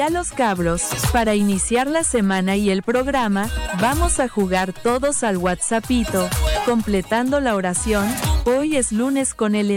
Ya los cabros, para iniciar la semana y el programa, vamos a jugar todos al WhatsAppito, completando la oración. Hoy es lunes con el